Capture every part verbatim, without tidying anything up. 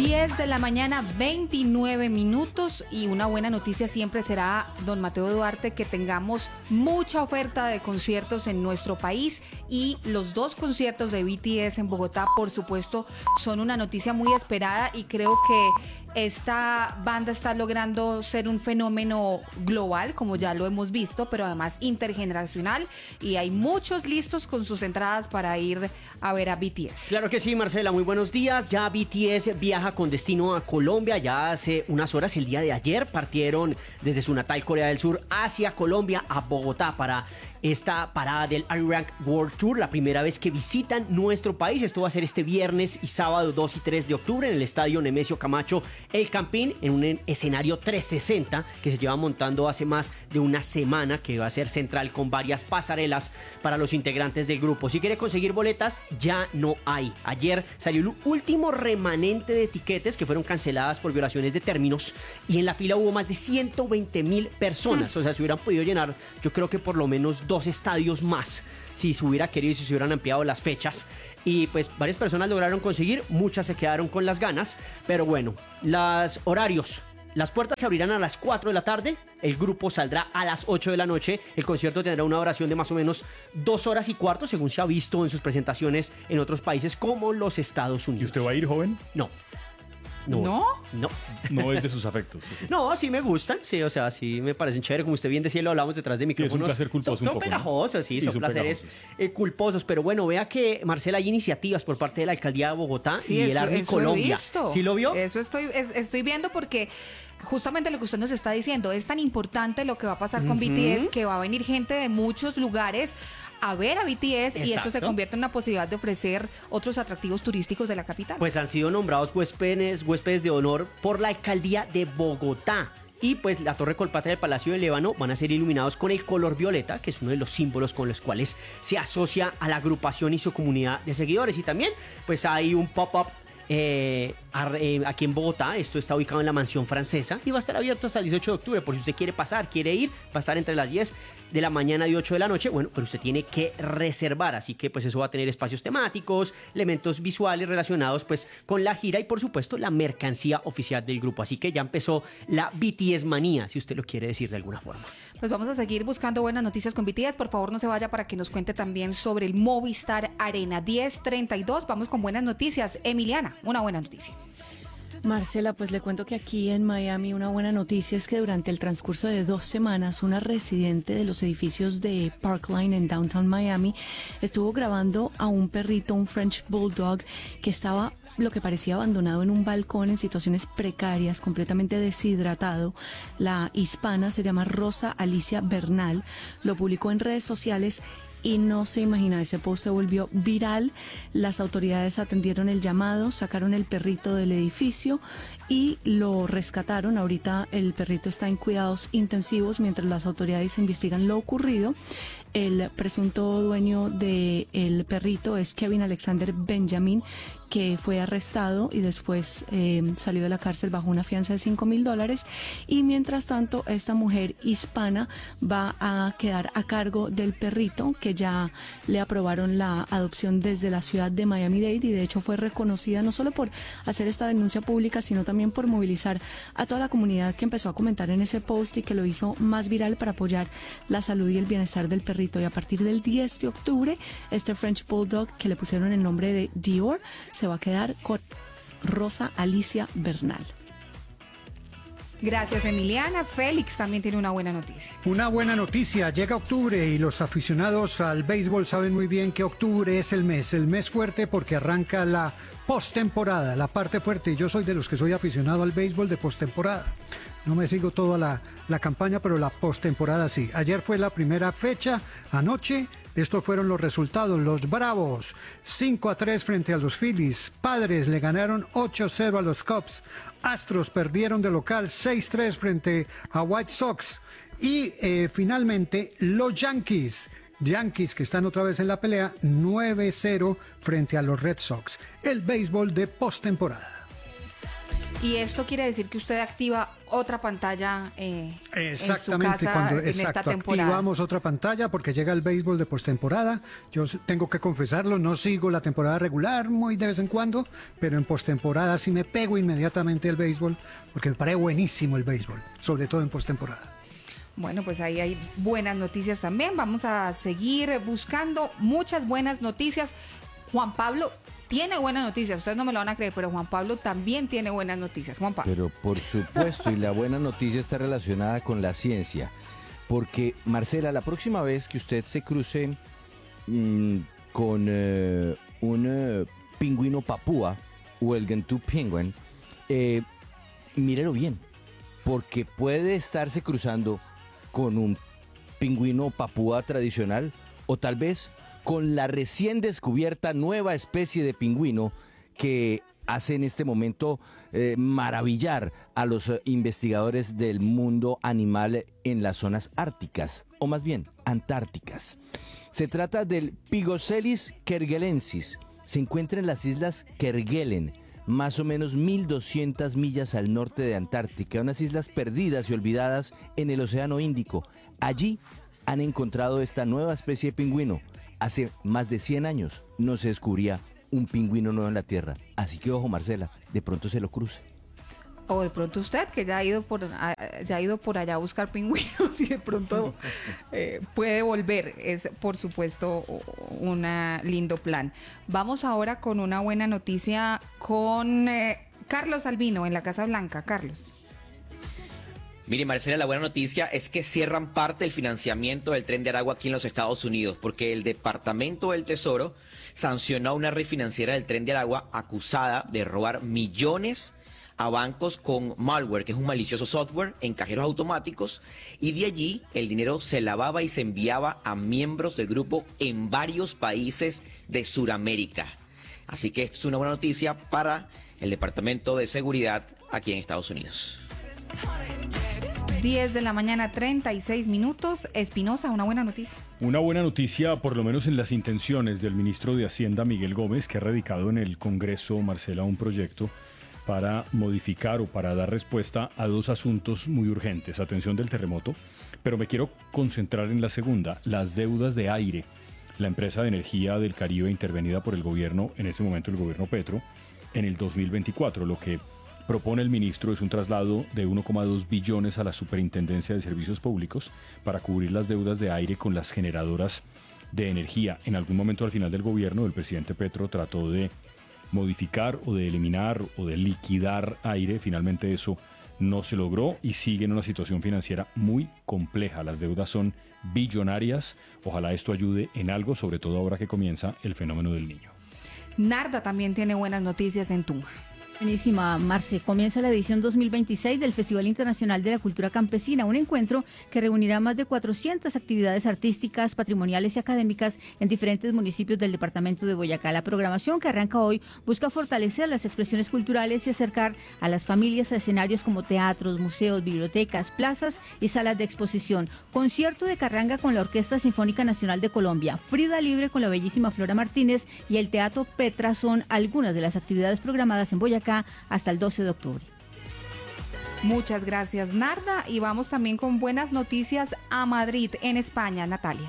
diez de la mañana, veintinueve minutos, y una buena noticia siempre será, don Mateo Duarte, que tengamos mucha oferta de conciertos en nuestro país, y los dos conciertos de B T S en Bogotá, por supuesto, son una noticia muy esperada, y creo que esta banda está logrando ser un fenómeno global, como ya lo hemos visto, pero además intergeneracional, y hay muchos listos con sus entradas para ir a ver a B T S. Claro que sí, Marcela, muy buenos días. Ya B T S viaja con destino a Colombia. Ya hace unas horas, el día de ayer, partieron desde su natal Corea del Sur hacia Colombia, a Bogotá, para esta parada del Arirang World Tour, la primera vez que visitan nuestro país. Esto va a ser este viernes y sábado dos y tres de octubre en el estadio Nemesio Camacho El Campín, en un escenario trescientos sesenta que se lleva montando hace más de una semana, que va a ser central con varias pasarelas para los integrantes del grupo. Si quiere conseguir boletas, ya no hay. Ayer salió el último remanente de etiquetes que fueron canceladas por violaciones de términos, y en la fila hubo más de ciento veinte mil personas. O sea, se hubieran podido llenar, yo creo que por lo menos dos estadios más, si se hubiera querido y si se hubieran ampliado las fechas. Y pues varias personas lograron conseguir, muchas se quedaron con las ganas. Pero bueno, los horarios: las puertas se abrirán a las cuatro de la tarde, el grupo saldrá a las ocho de la noche, el concierto tendrá una duración de más o menos dos horas y cuarto, según se ha visto en sus presentaciones en otros países como los Estados Unidos. ¿Y usted va a ir, joven? No. ¿No? No. No. No es de sus afectos. No, sí me gustan, sí, o sea, sí me parecen chévere. Como usted bien decía, lo hablamos detrás de micrófonos. Sí, es un placer culposo. Son, son un poco, pegajosos, ¿no? sí, sí, son, son placeres eh, culposos. Pero bueno, vea que, Marcela, hay iniciativas por parte de la Alcaldía de Bogotá Sí, y el eso, Army eso Colombia. he visto. ¿Sí lo vio? Eso estoy, es, estoy viendo, porque justamente lo que usted nos está diciendo, es tan importante lo que va a pasar con uh-huh. B T S, que va a venir gente de muchos lugares a ver a B T S. Exacto. Y esto se convierte en una posibilidad de ofrecer otros atractivos turísticos de la capital. Pues han sido nombrados huéspedes, huéspedes de honor por la Alcaldía de Bogotá. Y pues la Torre Colpatria del Palacio de Líbano van a ser iluminados con el color violeta, que es uno de los símbolos con los cuales se asocia a la agrupación y su comunidad de seguidores. Y también pues hay un pop-up Eh, aquí en Bogotá. Esto está ubicado en la Mansión Francesa y va a estar abierto hasta el dieciocho de octubre. Por si usted quiere pasar, quiere ir, va a estar entre las diez de la mañana y ocho de la noche. Bueno, pero usted tiene que reservar, así que pues eso va a tener espacios temáticos, elementos visuales relacionados pues con la gira y por supuesto la mercancía oficial del grupo. Así que ya empezó la B T S manía, si usted lo quiere decir de alguna forma. Pues vamos a seguir buscando buenas noticias con B T S. Por favor, no se vaya para que nos cuente también sobre el Movistar Arena. Diez treinta y dos, vamos con buenas noticias. Emiliana, una buena noticia. Marcela, pues le cuento que aquí en Miami una buena noticia es que durante el transcurso de dos semanas una residente de los edificios de Parkline en Downtown Miami estuvo grabando a un perrito, un French Bulldog, que estaba lo que parecía abandonado en un balcón en situaciones precarias, completamente deshidratado. La hispana se llama Rosa Alicia Bernal, lo publicó en redes sociales y no se imagina, ese post se volvió viral. Las autoridades atendieron el llamado, sacaron el perrito del edificio y lo rescataron. Ahorita el perrito está en cuidados intensivos mientras las autoridades investigan lo ocurrido. El presunto dueño del perrito es Kevin Alexander Benjamin, que fue arrestado y después eh, salió de la cárcel bajo una fianza de cinco mil dólares. Y mientras tanto, esta mujer hispana va a quedar a cargo del perrito, que ya le aprobaron la adopción desde la ciudad de Miami-Dade, y de hecho fue reconocida no solo por hacer esta denuncia pública, sino también por movilizar a toda la comunidad que empezó a comentar en ese post y que lo hizo más viral para apoyar la salud y el bienestar del perrito. Y a partir del diez de octubre, este French Bulldog, que le pusieron el nombre de Dior, se va a quedar con Rosa Alicia Bernal. Gracias, Emiliana. Félix también tiene una buena noticia. Una buena noticia, llega octubre y los aficionados al béisbol saben muy bien que octubre es el mes, el mes fuerte porque arranca la postemporada, la parte fuerte. Yo soy de los que soy aficionado al béisbol de postemporada. No me sigo toda la, la campaña, pero la postemporada sí. Ayer fue la primera fecha, anoche. Estos fueron los resultados. Los Bravos, cinco a tres frente a los Phillies. Padres le ganaron ocho cero a los Cubs. Astros perdieron de local seis tres frente a White Sox. Y eh, finalmente los Yankees. Yankees, que están otra vez en la pelea, nueve cero frente a los Red Sox. El béisbol de postemporada. Y esto quiere decir que usted activa otra pantalla eh, Exactamente, en su casa cuando en exacto, esta temporada. activamos otra pantalla porque llega el béisbol de postemporada. Yo s- tengo que confesarlo, no sigo la temporada regular muy de vez en cuando, pero en postemporada sí me pego inmediatamente al béisbol porque me parece buenísimo el béisbol, sobre todo en postemporada. Bueno, pues ahí hay buenas noticias también. Vamos a seguir buscando muchas buenas noticias. Juan Pablo tiene buenas noticias. Ustedes no me lo van a creer, pero Juan Pablo también tiene buenas noticias. Juan Pablo. Pero por supuesto, y la buena noticia está relacionada con la ciencia. Porque, Marcela, la próxima vez que usted se cruce mmm, con eh, un eh, pingüino papúa o el Gentoo penguin, eh, mírelo bien. Porque puede estarse cruzando con un pingüino papúa tradicional o tal vez con la recién descubierta nueva especie de pingüino que hace en este momento eh, maravillar a los eh, investigadores del mundo animal en las zonas árticas, o más bien antárticas. Se trata del Pygocelis kerguelensis. Se encuentra en las islas Kerguelen, más o menos mil doscientas millas al norte de Antártica, unas islas perdidas y olvidadas en el Océano Índico. Allí han encontrado esta nueva especie de pingüino. Hace más de cien años no se descubría un pingüino nuevo en la Tierra. Así que ojo, Marcela, de pronto se lo cruce. O de pronto usted, que ya ha ido por, a- ya ha ido por allá a buscar pingüinos y de pronto eh, puede volver. Es, por supuesto, un lindo plan. Vamos ahora con una buena noticia con eh, Carlos Albino en la Casa Blanca. Carlos. Mire, Marcela, la buena noticia es que cierran parte del financiamiento del Tren de Aragua aquí en los Estados Unidos, porque el Departamento del Tesoro sancionó a una red financiera del Tren de Aragua acusada de robar millones a bancos con malware, que es un malicioso software, en cajeros automáticos, y de allí el dinero se lavaba y se enviaba a miembros del grupo en varios países de Sudamérica. Así que esto es una buena noticia para el Departamento de Seguridad aquí en Estados Unidos. diez de la mañana, treinta y seis minutos. Espinosa, una buena noticia. Una buena noticia, por lo menos en las intenciones del ministro de Hacienda, Miguel Gómez, que ha radicado en el Congreso, Marcela, un proyecto para modificar o para dar respuesta a dos asuntos muy urgentes. Atención del terremoto, pero me quiero concentrar en la segunda, las deudas de aire. La empresa de energía del Caribe intervenida por el gobierno, en ese momento el gobierno Petro, en el dos mil veinticuatro. Lo que propone el ministro es un traslado de uno coma dos billones a la Superintendencia de Servicios Públicos para cubrir las deudas de aire con las generadoras de energía. En algún momento al final del gobierno, el presidente Petro trató de modificar o de eliminar o de liquidar aire. Finalmente eso no se logró y sigue en una situación financiera muy compleja. Las deudas son billonarias. Ojalá esto ayude en algo, sobre todo ahora que comienza el fenómeno del Niño. Narda también tiene buenas noticias en Tunja. Buenísima, Marce. Comienza la edición dos mil veintiséis del Festival Internacional de la Cultura Campesina, un encuentro que reunirá más de cuatrocientas actividades artísticas, patrimoniales y académicas en diferentes municipios del departamento de Boyacá. La programación, que arranca hoy, busca fortalecer las expresiones culturales y acercar a las familias a escenarios como teatros, museos, bibliotecas, plazas y salas de exposición. Concierto de carranga con la Orquesta Sinfónica Nacional de Colombia, Frida Libre con la bellísima Flora Martínez y el Teatro Petra son algunas de las actividades programadas en Boyacá hasta el doce de octubre. Muchas gracias, Narda. Y vamos también con buenas noticias a Madrid, en España. Natalia.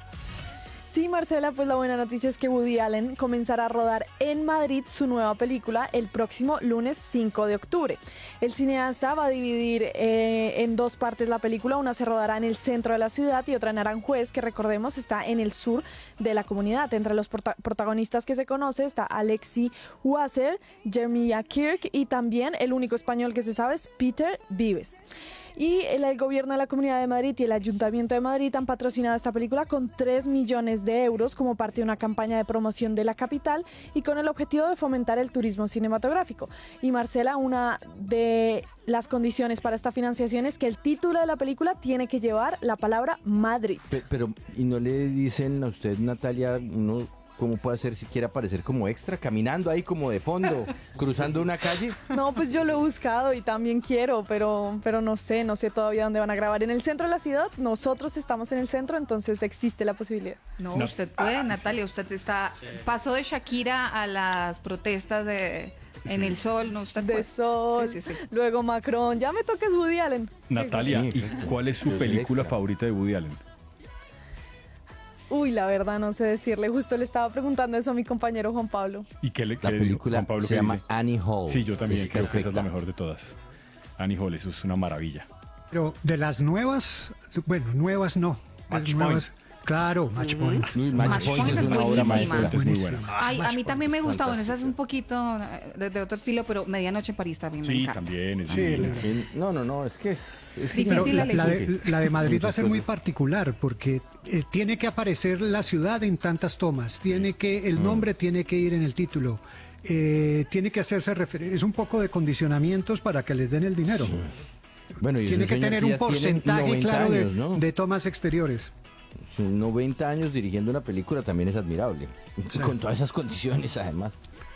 Sí, Marcela, pues la buena noticia es que Woody Allen comenzará a rodar en Madrid su nueva película el próximo lunes cinco de octubre. El cineasta va a dividir eh, en dos partes la película. Una se rodará en el centro de la ciudad y otra en Aranjuez, que recordemos está en el sur de la comunidad. Entre los prota- protagonistas que se conoce está Alexi Wasser, Jeremiah Kirk y también el único español que se sabe es Peter Vives. Y el, el gobierno de la Comunidad de Madrid y el Ayuntamiento de Madrid han patrocinado esta película con tres millones de euros como parte de una campaña de promoción de la capital y con el objetivo de fomentar el turismo cinematográfico. Y Marcela, una de las condiciones para esta financiación es que el título de la película tiene que llevar la palabra Madrid. Pe- Pero, ¿y no le dicen a usted, Natalia, uno cómo puede hacer si quiere aparecer como extra, caminando ahí como de fondo, cruzando una calle? No, pues yo lo he buscado y también quiero, pero, pero no sé, no sé todavía dónde van a grabar. En el centro de la ciudad, nosotros estamos en el centro, entonces existe la posibilidad. No, No. usted puede, Natalia. Usted está pasó de Shakira a las protestas de, En Sí. el sol, no está De Sol, Sí, sí, sí. luego Macron, ya me toca es Woody Allen. Natalia, Sí, ¿y exacto. cuál es su Pero es el película extra. favorita de Woody Allen? Uy, la verdad no sé decirle, justo le estaba preguntando eso a mi compañero Juan Pablo. ¿Y qué le, La qué le dijo película Juan Pablo? se ¿Qué llama dice? Annie Hall. Sí, yo también Es creo que esa es la perfecta. mejor de todas. Annie Hall, eso es una maravilla. Pero de las nuevas, bueno, nuevas no. Match Las nuevas, claro, Match Point. Uy, Match Match Point Point es es una obra buenísima. maestra. Es muy buena. Ay, a Match mí Point, también me gusta, bueno, esa es fantástica. un poquito eh, de, de otro estilo, pero Medianoche en París también me Sí, encanta. también es Sí, divina. la- Sí, No, no, no, es que es, es Difícil Pero la, la de, elegir. la de Madrid va a Muchas ser muy cosas. particular porque eh, tiene que aparecer la ciudad en tantas tomas, tiene que el nombre tiene que ir en el título, eh, tiene que hacerse referencia, es un poco de condicionamientos para que les den el dinero. Bueno, y es Tiene un que señor tener que un ya tiene porcentaje noventa claro años, de, ¿no? de tomas exteriores. Sus noventa años dirigiendo una película también es admirable. Con todas esas condiciones, además.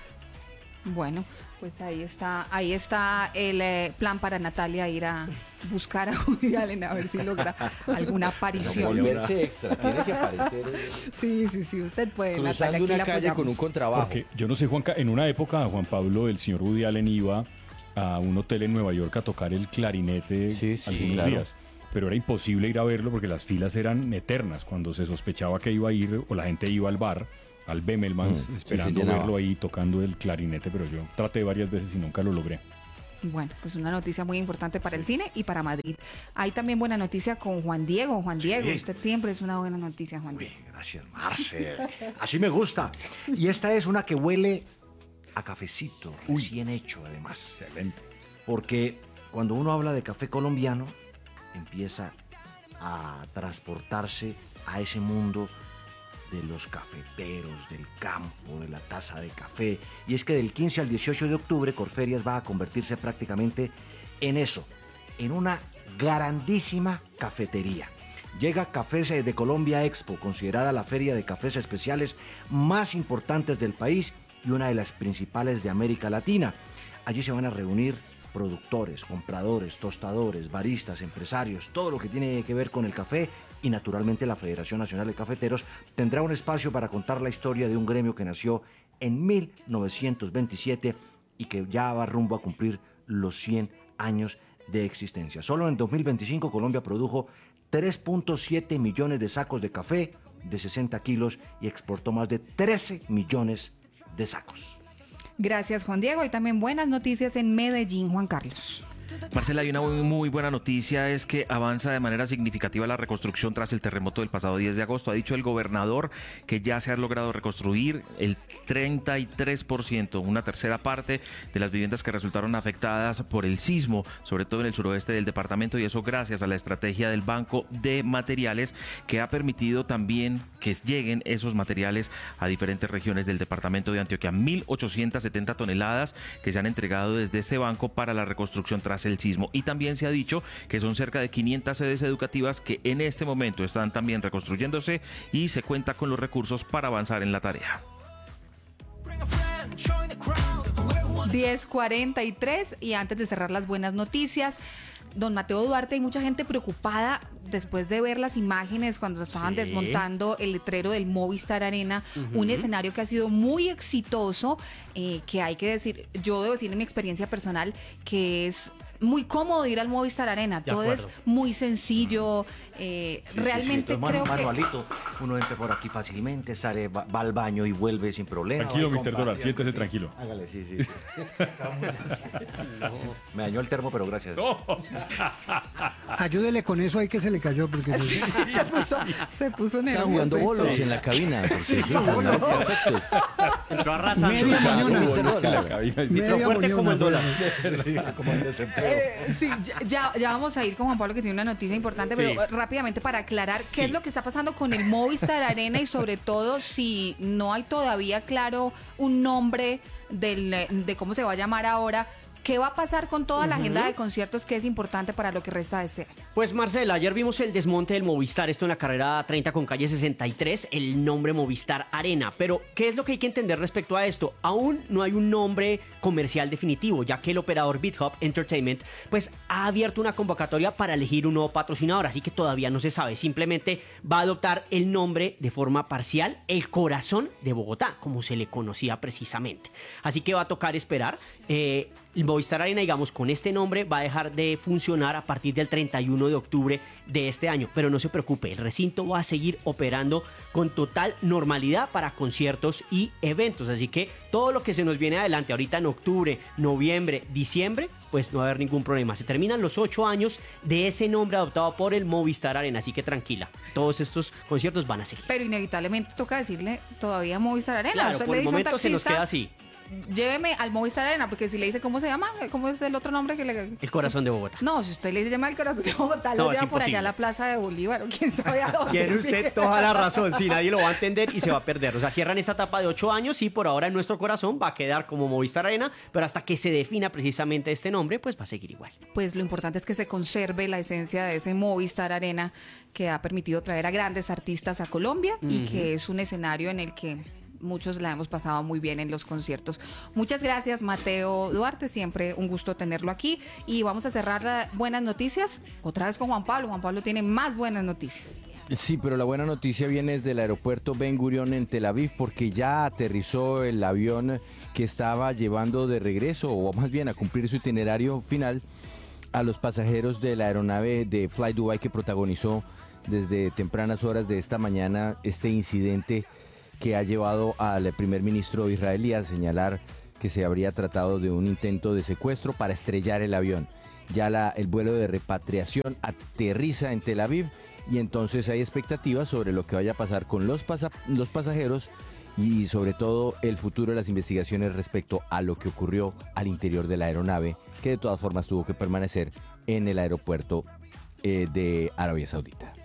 Bueno, pues ahí está, ahí está el eh, plan para Natalia ir a buscar a Woody Allen a ver si logra alguna aparición. Volverse extra, tiene que aparecer eh, Sí, sí, sí, usted puede, Natalia, cruzando aquí una la calle con un apoyamos. contrabajo. Porque yo no sé, Juanca, en una época Juan Pablo, el señor Woody Allen iba a un hotel en Nueva York a tocar el clarinete Sí, sí, algunos claro. días. Pero era imposible ir a verlo porque las filas eran eternas. Cuando se sospechaba que iba a ir o la gente iba al bar, al Bemelmans, Mm, sí, esperando se llenaba. verlo ahí tocando el clarinete, pero yo traté varias veces y nunca lo logré. Bueno, pues una noticia muy importante para el cine y para Madrid. Hay también buena noticia con Juan Diego. Juan Diego, usted siempre es una buena noticia, Juan Diego. Gracias, Marcel. Así me gusta. Y esta es una que huele a cafecito, recién hecho, además. Excelente. Porque cuando uno habla de café colombiano, empieza a transportarse a ese mundo de los cafeteros, del campo, de la taza de café. Y es que del quince al dieciocho de octubre, Corferias va a convertirse prácticamente en eso, en una grandísima cafetería. Llega Cafés de Colombia Expo, considerada la feria de cafés especiales más importantes del país y una de las principales de América Latina. Allí se van a reunir productores, compradores, tostadores, baristas, empresarios, todo lo que tiene que ver con el café, y naturalmente la Federación Nacional de Cafeteros tendrá un espacio para contar la historia de un gremio que nació en mil novecientos veintisiete y que ya va rumbo a cumplir los cien años de existencia. Solo en dos mil veinticinco Colombia produjo tres punto siete millones de sacos de café de sesenta kilos y exportó más de trece millones de sacos. Gracias, Juan Diego. Y también buenas noticias en Medellín, Juan Carlos. Marcela, hay una muy, muy buena noticia, es que avanza de manera significativa la reconstrucción tras el terremoto del pasado diez de agosto. Ha dicho el gobernador que ya se ha logrado reconstruir el treinta y tres por ciento, una tercera parte de las viviendas que resultaron afectadas por el sismo, sobre todo en el suroeste del departamento, y eso gracias a la estrategia del Banco de Materiales, que ha permitido también que lleguen esos materiales a diferentes regiones del departamento de Antioquia. mil ochocientas setenta toneladas que se han entregado desde este banco para la reconstrucción tras el sismo. Y también se ha dicho que son cerca de quinientas sedes educativas que en este momento están también reconstruyéndose y se cuenta con los recursos para avanzar en la tarea. diez cuarenta y tres y antes de cerrar las buenas noticias, don Mateo Duarte, hay mucha gente preocupada después de ver las imágenes cuando estaban Sí. desmontando el letrero del Movistar Arena, Ujú. un escenario que ha sido muy exitoso, eh, que hay que decir, yo debo decir en mi experiencia personal que es muy cómodo ir al Movistar Arena, De todo acuerdo. es muy sencillo, eh, Sí, sí, realmente sí, manu- creo que... manualito, uno entra por aquí fácilmente, sale, va, va al baño y vuelve sin problema. Tranquilo, va y mister compra. Dólar, siéntese tranquilo. Hágale, sí, sí. sí. No, me dañó el termo, pero gracias. Ayúdele con eso ahí que se le cayó porque se puso, se puso Está nervioso. jugando y bolos todo. en la cabina. porque Sí, sí, bolos. perfecto. Entró arrasando. Media mañana. mister Dólar. Cabina, sí. Media fuerte como mañana, el dólar. Sí, como el desempleo. Eh, sí, ya- ya, ya vamos a ir con Juan Pablo, que tiene una noticia importante, pero Sí. eh, rápidamente para aclarar qué es lo que está pasando con el Movistar Arena y sobre todo si no hay todavía claro un nombre del, eh, de cómo se va a llamar ahora. ¿Qué va a pasar con toda la agenda de conciertos que es importante para lo que resta de este año? Pues Marcela, ayer vimos el desmonte del Movistar, esto en la carrera treinta con calle sesenta y tres, el nombre Movistar Arena. Pero, ¿qué es lo que hay que entender respecto a esto? Aún no hay un nombre comercial definitivo, ya que el operador BitHub Entertainment pues ha abierto una convocatoria para elegir un nuevo patrocinador, así que todavía no se sabe. Simplemente va a adoptar el nombre de forma parcial, el Corazón de Bogotá, como se le conocía precisamente. Así que va a tocar esperar. Eh, el Movistar Arena, digamos, con este nombre va a dejar de funcionar a partir del treinta y uno de octubre de este año, pero no se preocupe, el recinto va a seguir operando con total normalidad para conciertos y eventos, así que todo lo que se nos viene adelante ahorita en octubre, noviembre, diciembre, pues no va a haber ningún problema. Se terminan los ocho años de ese nombre adoptado por el Movistar Arena, así que tranquila, todos estos conciertos van a seguir. Pero inevitablemente toca decirle todavía Movistar Arena. Claro, Usted por le el dice a un momento se nos taxista, queda así. lléveme al Movistar Arena, porque si le dice cómo se llama, cómo es el otro nombre que le... El Corazón de Bogotá. No, si usted le dice llama el Corazón de Bogotá, No, lo es lleva por allá imposible. a la Plaza de Bolívar o quién sabe a dónde. Tiene usted sí. toda la razón, sí, nadie lo va a entender y se va a perder. O sea, cierran esta etapa de ocho años y por ahora en nuestro corazón va a quedar como Movistar Arena, pero hasta que se defina precisamente este nombre, pues va a seguir igual. Pues lo importante es que se conserve la esencia de ese Movistar Arena que ha permitido traer a grandes artistas a Colombia y Ujú. que es un escenario en el que muchos la hemos pasado muy bien en los conciertos. Muchas gracias, Mateo Duarte, siempre un gusto tenerlo aquí. Y vamos a cerrar la buenas noticias otra vez con Juan Pablo. Juan Pablo tiene más buenas noticias. Sí, pero la buena noticia viene desde el aeropuerto Ben Gurion en Tel Aviv, porque ya aterrizó el avión que estaba llevando de regreso, o más bien a cumplir su itinerario final, a los pasajeros de la aeronave de Fly Dubai que protagonizó desde tempranas horas de esta mañana este incidente que ha llevado al primer ministro israelí a señalar que se habría tratado de un intento de secuestro para estrellar el avión. Ya la, el vuelo de repatriación aterriza en Tel Aviv y entonces hay expectativas sobre lo que vaya a pasar con los, pasa, los pasajeros y sobre todo el futuro de las investigaciones respecto a lo que ocurrió al interior de la aeronave, que de todas formas tuvo que permanecer en el aeropuerto eh, de Arabia Saudita.